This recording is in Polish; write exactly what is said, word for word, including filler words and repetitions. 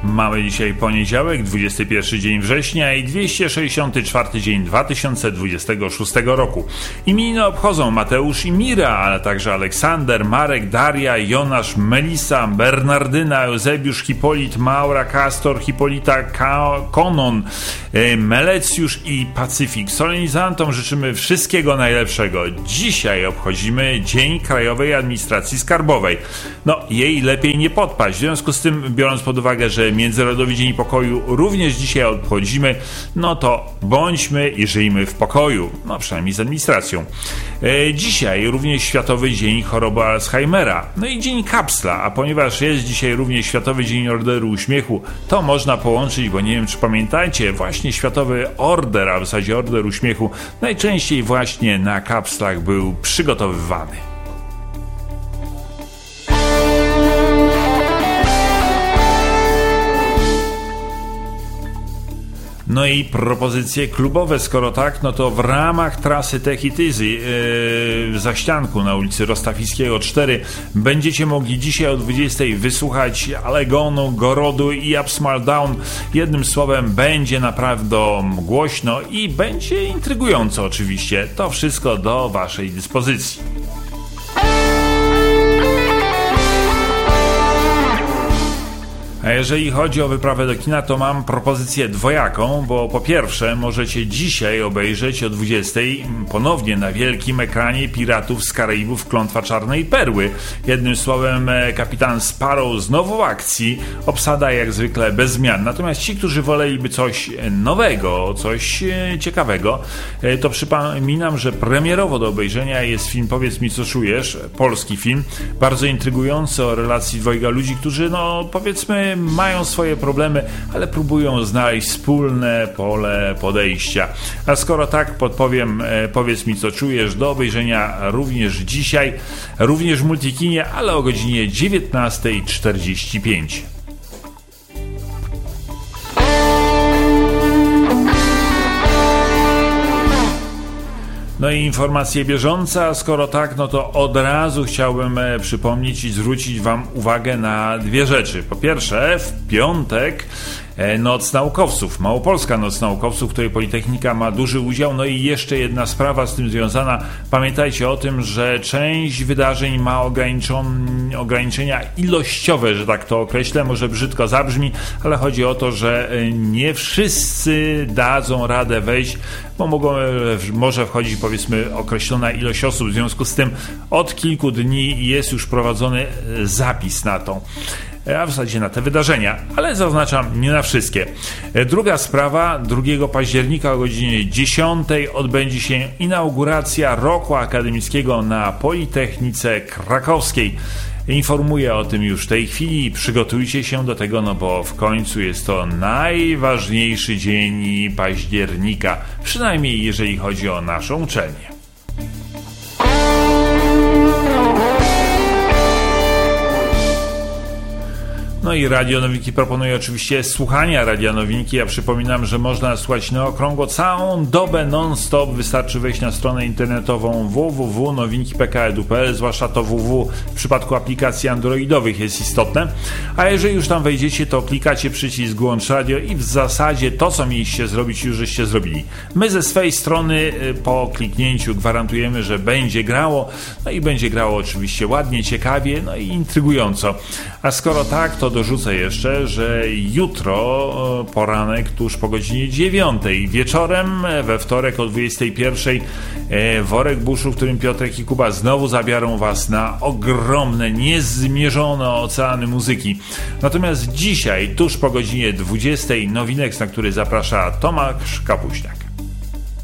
Mamy dzisiaj poniedziałek, dwudziesty pierwszy dzień września i dwieście sześćdziesiąty czwarty dzień dwa tysiące dwudziestego szóstego roku. Imieniny obchodzą Mateusz i Mira, ale także Aleksander, Marek, Daria, Jonasz, Melisa, Bernardyna, Eusebiusz, Hipolit, Maura, Kastor, Hipolita, Ka- Konon, e, Melecjusz i Pacyfik. Solenizantom życzymy wszystkiego najlepszego. Dzisiaj obchodzimy Dzień Krajowej Administracji Skarbowej. No, jej lepiej nie podpaść. W związku z tym, biorąc pod uwagę, że Międzynarodowy Dzień Pokoju również dzisiaj obchodzimy, no to bądźmy i żyjmy w pokoju, no przynajmniej z administracją. E, dzisiaj również Światowy Dzień Choroby Alzheimera, no i Dzień Kapsla, a ponieważ jest dzisiaj również Światowy Dzień Orderu Uśmiechu, to można połączyć, bo nie wiem czy pamiętacie, właśnie Światowy Order, a w zasadzie Order Uśmiechu najczęściej właśnie na kapslach był przygotowywany. No i propozycje klubowe, skoro tak, no to w ramach trasy Tech It Easy yy, w Zaścianku na ulicy Rostafickiego cztery będziecie mogli dzisiaj o dwudziestej wysłuchać Allegonu, Gorodu i Up Small Down. Jednym słowem, będzie naprawdę głośno i będzie intrygująco oczywiście. To wszystko do waszej dyspozycji. A jeżeli chodzi o wyprawę do kina, to mam propozycję dwojaką, bo po pierwsze możecie dzisiaj obejrzeć o dwudziestej ponownie na wielkim ekranie Piratów z Karaibów Klątwa Czarnej Perły. Jednym słowem, kapitan Sparrow znowu w akcji, obsada jak zwykle bez zmian. Natomiast ci, którzy woleliby coś nowego, coś ciekawego, to przypominam, że premierowo do obejrzenia jest film Powiedz mi co czujesz, polski film, bardzo intrygujący o relacji dwojga ludzi, którzy no powiedzmy mają swoje problemy, ale próbują znaleźć wspólne pole podejścia. A skoro tak, podpowiem e, Powiedz mi co czujesz do obejrzenia również dzisiaj, również w Multikinie, ale o godzinie dziewiętnasta czterdzieści pięć. No i informacje bieżące, a skoro tak, no to od razu chciałbym e, przypomnieć i zwrócić wam uwagę na dwie rzeczy. Po pierwsze, w piątek e, Noc Naukowców, Małopolska Noc Naukowców, w której Politechnika ma duży udział. No i jeszcze jedna sprawa z tym związana. Pamiętajcie o tym, że część wydarzeń ma ograniczenia ilościowe, że tak to określę, może brzydko zabrzmi, ale chodzi o to, że nie wszyscy dadzą radę wejść, bo mogą, może wchodzić powiedzmy określona ilość osób. W związku z tym od kilku dni jest już prowadzony zapis na tą, a w zasadzie na te wydarzenia, ale zaznaczam, nie na wszystkie. Druga sprawa, drugiego października o godzinie dziesiątej odbędzie się inauguracja roku akademickiego na Politechnice Krakowskiej. Informuję o tym już w tej chwili i przygotujcie się do tego, no bo w końcu jest to najważniejszy dzień października, przynajmniej jeżeli chodzi o naszą uczelnię. No i Radio Nowinki proponuje oczywiście słuchania Radia Nowinki. Ja przypominam, że można słuchać na okrągło całą dobę non-stop. Wystarczy wejść na stronę internetową w w w kropka nowinki kropka p k kropka e d u kropka p l, zwłaszcza to www w przypadku aplikacji androidowych jest istotne. A jeżeli już tam wejdziecie, to klikacie przycisk Włącz Radio i w zasadzie to, co mieliście zrobić, już żeście zrobili. My ze swej strony po kliknięciu gwarantujemy, że będzie grało. No i będzie grało oczywiście ładnie, ciekawie, no i intrygująco. A skoro tak, to dorzucę jeszcze, że jutro poranek tuż po godzinie dziewiątej wieczorem, we wtorek o dwudziestej pierwszej Worek Buszu, w którym Piotrek i Kuba znowu zabiorą was na ogromne, niezmierzone oceany muzyki. Natomiast dzisiaj, tuż po godzinie dwudziestej, Nowinex, na który zaprasza Tomasz Kapuśniak.